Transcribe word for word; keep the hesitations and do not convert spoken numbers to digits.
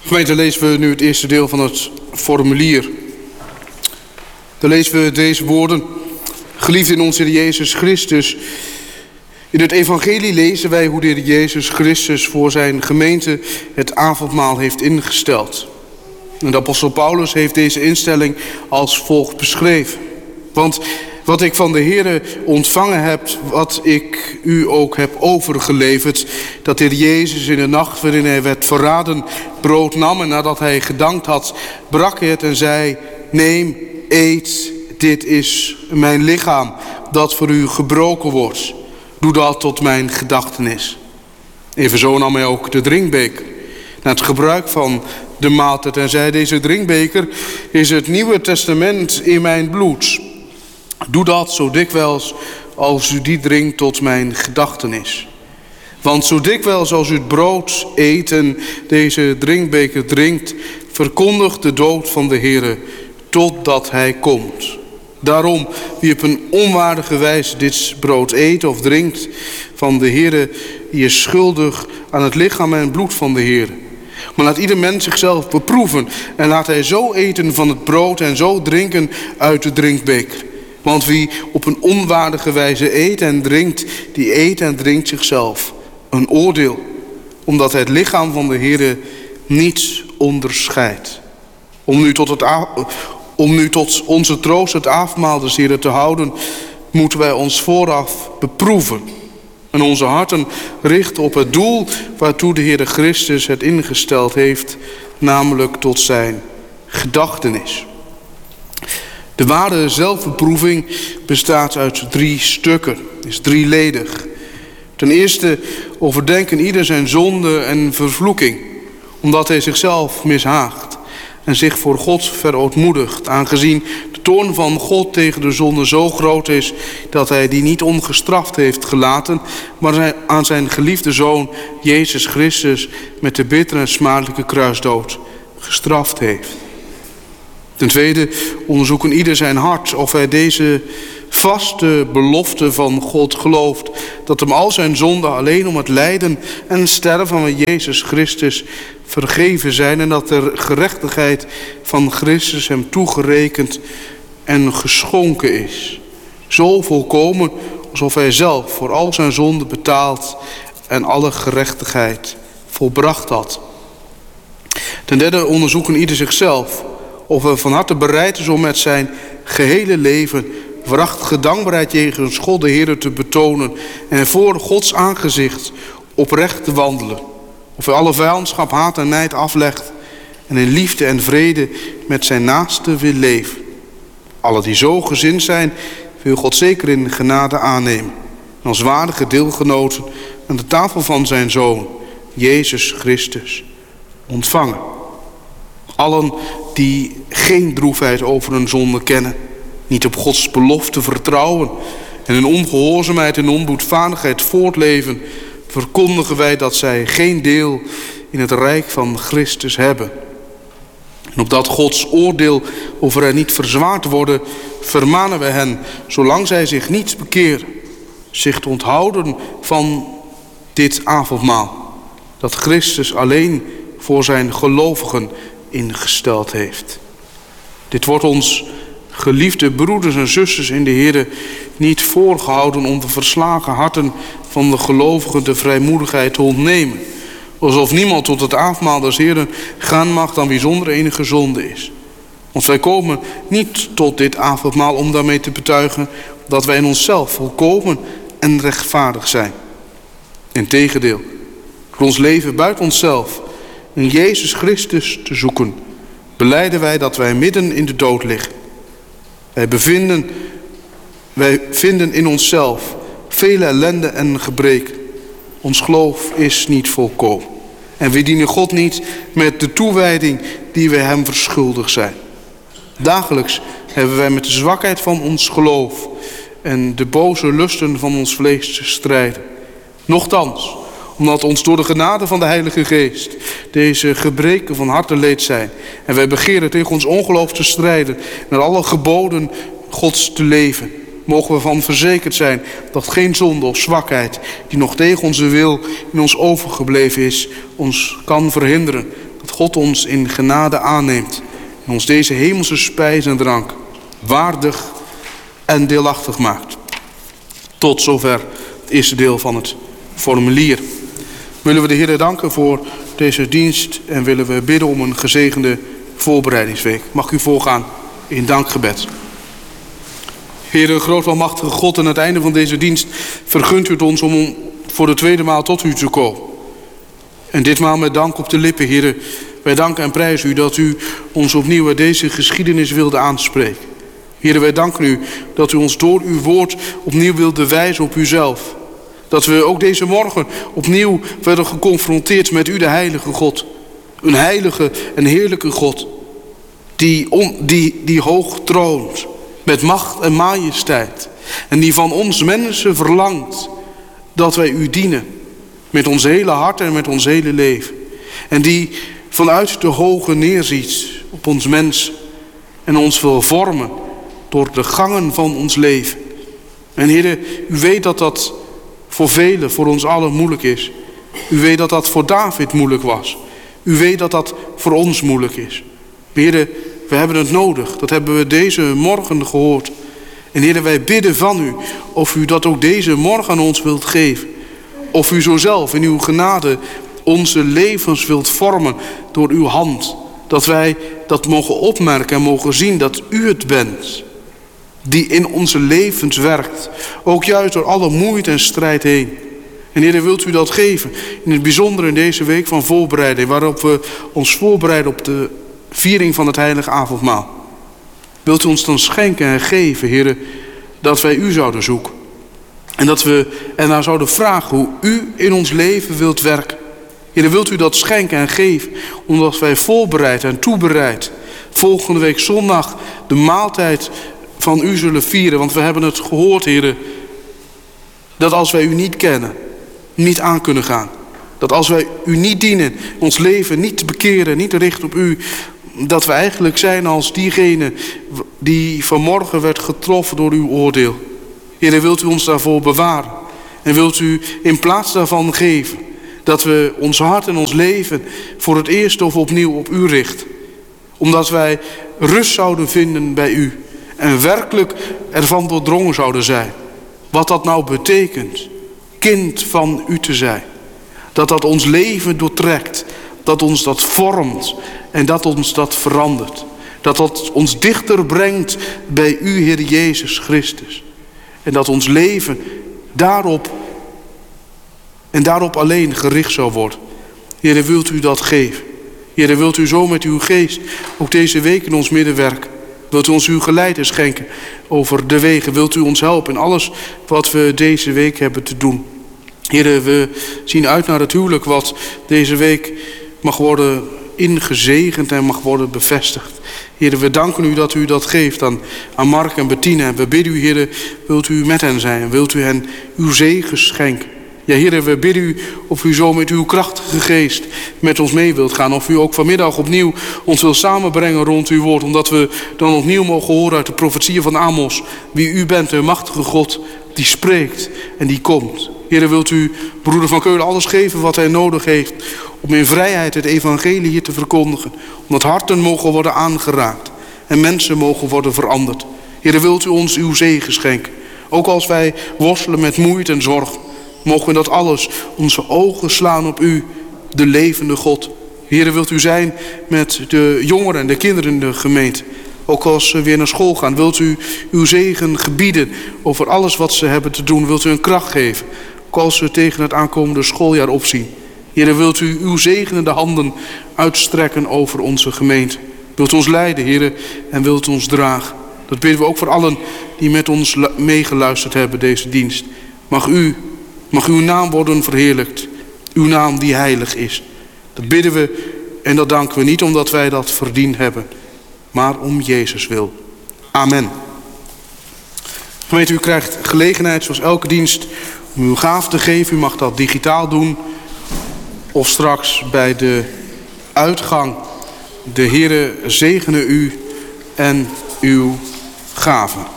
Gemeente, lezen we nu het eerste deel van het formulier. Dan lezen we deze woorden. Geliefd in onze Heer Jezus Christus. In het evangelie lezen wij hoe de Heer Jezus Christus voor zijn gemeente het avondmaal heeft ingesteld. En de apostel Paulus heeft deze instelling als volgt beschreven. Want wat ik van de Heere ontvangen heb, wat ik u ook heb overgeleverd, dat de Heer Jezus in de nacht waarin hij werd verraden brood nam en nadat hij gedankt had, brak hij het en zei: neem, eet, dit is mijn lichaam dat voor u gebroken wordt. Doe dat tot mijn gedachtenis. Evenzo nam hij ook de drinkbeker na het gebruik van de maaltijd en zei: deze drinkbeker is het Nieuwe Testament in mijn bloed. Doe dat zo dikwijls als u die drinkt tot mijn gedachtenis. Want zo dikwijls als u het brood eet en deze drinkbeker drinkt, verkondigt de dood van de Heere totdat hij komt. Daarom, wie op een onwaardige wijze dit brood eet of drinkt van de Heere, die is schuldig aan het lichaam en bloed van de Heere. Maar laat ieder mens zichzelf beproeven en laat hij zo eten van het brood en zo drinken uit de drinkbeker. Want wie op een onwaardige wijze eet en drinkt, die eet en drinkt zichzelf een oordeel, omdat hij het lichaam van de Heere niet onderscheidt. Om nu tot, het a- om nu tot onze troost het avondmaal des Heeren te houden, moeten wij ons vooraf beproeven en onze harten richten op het doel waartoe de Heere Christus het ingesteld heeft, namelijk tot zijn gedachtenis. De ware zelfbeproeving bestaat uit drie stukken, is drieledig. Ten eerste overdenken ieder zijn zonde en vervloeking, omdat hij zichzelf mishaagt en zich voor God verootmoedigt, aangezien de toorn van God tegen de zonde zo groot is dat hij die niet ongestraft heeft gelaten, maar aan zijn geliefde Zoon Jezus Christus met de bittere en smadelijke kruisdood gestraft heeft. Ten tweede onderzoeken ieder zijn hart of hij deze vaste belofte van God gelooft, dat hem al zijn zonden alleen om het lijden en sterven van Jezus Christus vergeven zijn en dat de gerechtigheid van Christus hem toegerekend en geschonken is. Zo volkomen alsof hij zelf voor al zijn zonden betaald en alle gerechtigheid volbracht had. Ten derde onderzoeken ieder zichzelf of hij van harte bereid is om met zijn gehele leven waarachtige dankbaarheid jegens God de Heer te betonen en voor Gods aangezicht oprecht te wandelen. Of hij alle vijandschap, haat en nijd aflegt en in liefde en vrede met zijn naaste wil leven. Alle die zo gezind zijn, wil God zeker in genade aannemen en als waardige deelgenoten aan de tafel van zijn Zoon, Jezus Christus, ontvangen. Allen die geen droefheid over hun zonde kennen, niet op Gods belofte vertrouwen en in ongehoorzaamheid en onboedvaardigheid voortleven, verkondigen wij dat zij geen deel in het rijk van Christus hebben. En opdat Gods oordeel over hen niet verzwaard worden, vermanen wij hen, zolang zij zich niet bekeren, zich te onthouden van dit avondmaal, dat Christus alleen voor zijn gelovigen ingesteld heeft. Dit wordt ons, geliefde broeders en zusters in de Heere, niet voorgehouden om de verslagen harten van de gelovigen de vrijmoedigheid te ontnemen, alsof niemand tot het avondmaal des Heeren gaan mag dan wie zonder enige zonde is. Want wij komen niet tot dit avondmaal om daarmee te betuigen dat wij in onszelf volkomen en rechtvaardig zijn. Integendeel, door ons leven buiten onszelf in Jezus Christus te zoeken, belijden wij dat wij midden in de dood liggen. Wij bevinden, wij vinden in onszelf vele ellende en gebreken. Ons geloof is niet volkomen. En we dienen God niet met de toewijding die we hem verschuldigd zijn. Dagelijks hebben wij met de zwakheid van ons geloof en de boze lusten van ons vlees te strijden. Nochtans, omdat ons door de genade van de Heilige Geest deze gebreken van harte leed zijn en wij begeren tegen ons ongeloof te strijden, naar alle geboden Gods te leven, mogen we van verzekerd zijn dat geen zonde of zwakheid die nog tegen onze wil in ons overgebleven is, ons kan verhinderen dat God ons in genade aanneemt en ons deze hemelse spijs en drank waardig en deelachtig maakt. Tot zover het eerste deel van het formulier. Willen we de Heer danken voor deze dienst en willen we bidden om een gezegende voorbereidingsweek. Mag u voorgaan in dankgebed. Heere, groot almachtige God, aan het einde van deze dienst vergunt u het ons om voor de tweede maal tot u te komen. En ditmaal met dank op de lippen, Heere. Wij danken en prijzen u dat u ons opnieuw uit deze geschiedenis wilde aanspreken. Heere, wij danken u dat u ons door uw woord opnieuw wilde wijzen op uzelf. Dat we ook deze morgen opnieuw werden geconfronteerd met u, de heilige God. Een heilige en heerlijke God die, on, die, die hoog troont met macht en majesteit. En die van ons mensen verlangt dat wij u dienen met ons hele hart en met ons hele leven. En die vanuit de hoge neerziet op ons mens en ons wil vormen door de gangen van ons leven. En Heere, u weet dat dat voor velen, voor ons allen moeilijk is. U weet dat dat voor David moeilijk was. U weet dat dat voor ons moeilijk is. Heere, we hebben het nodig. Dat hebben we deze morgen gehoord. En Heere, wij bidden van u of u dat ook deze morgen aan ons wilt geven. Of u zo zelf in uw genade onze levens wilt vormen door uw hand. Dat wij dat mogen opmerken en mogen zien dat u het bent die in onze levens werkt. Ook juist door alle moeite en strijd heen. En Heer, wilt u dat geven. In het bijzonder in deze week van voorbereiding. Waarop we ons voorbereiden op de viering van het heilige avondmaal. Wilt u ons dan schenken en geven, Heer, dat wij u zouden zoeken. En dat we ernaar zouden vragen hoe u in ons leven wilt werken. Heer, wilt u dat schenken en geven. Omdat wij voorbereid en toebereid volgende week zondag de maaltijd van u zullen vieren. Want we hebben het gehoord, Heer, dat als wij u niet kennen, niet aan kunnen gaan. Dat als wij u niet dienen, ons leven niet bekeren, niet richten op u, dat we eigenlijk zijn als diegene die vanmorgen werd getroffen door uw oordeel. Heer, wilt u ons daarvoor bewaren. En wilt u in plaats daarvan geven dat we ons hart en ons leven voor het eerst of opnieuw op u richten. Omdat wij rust zouden vinden bij u. En werkelijk ervan doordrongen zouden zijn. Wat dat nou betekent. Kind van u te zijn. Dat dat ons leven doortrekt. Dat ons dat vormt. En dat ons dat verandert. Dat dat ons dichter brengt bij u, Heer Jezus Christus. En dat ons leven daarop en daarop alleen gericht zou worden. Heer, wilt u dat geven. Heer, wilt u zo met uw geest ook deze week in ons midden werken. Wilt u ons uw geleide schenken over de wegen. Wilt u ons helpen in alles wat we deze week hebben te doen. Heer, we zien uit naar het huwelijk wat deze week mag worden ingezegend en mag worden bevestigd. Heer, we danken u dat u dat geeft aan, aan Mark en Bettina. En we bidden u, Heer, wilt u met hen zijn. Wilt u hen uw zegen schenken. Ja, Heer, we bidden u of u zo met uw krachtige geest met ons mee wilt gaan. Of u ook vanmiddag opnieuw ons wil samenbrengen rond uw woord. Omdat we dan opnieuw mogen horen uit de profetieën van Amos. Wie u bent, de machtige God die spreekt en die komt. Heer, wilt u broeder van Keulen alles geven wat hij nodig heeft. Om in vrijheid het evangelie hier te verkondigen. Omdat harten mogen worden aangeraakt. En mensen mogen worden veranderd. Heer, wilt u ons uw zegen schenken. Ook als wij worstelen met moeite en zorg. Mogen we dat alles onze ogen slaan op u, de levende God. Heer, wilt u zijn met de jongeren en de kinderen in de gemeente. Ook als ze weer naar school gaan, wilt u uw zegen gebieden over alles wat ze hebben te doen. Wilt u een kracht geven, ook als ze tegen het aankomende schooljaar opzien. Heer, wilt u uw zegenende handen uitstrekken over onze gemeente. Wilt u ons leiden, Heer, en wilt u ons dragen. Dat bidden we ook voor allen die met ons meegeluisterd hebben deze dienst. Mag u, mag uw naam worden verheerlijkt. Uw naam die heilig is. Dat bidden we en dat danken we niet omdat wij dat verdiend hebben. Maar om Jezus wil. Amen. Gemeente, u krijgt gelegenheid zoals elke dienst om uw gaaf te geven. U mag dat digitaal doen. Of straks bij de uitgang. De Heere zegene u en uw gaven.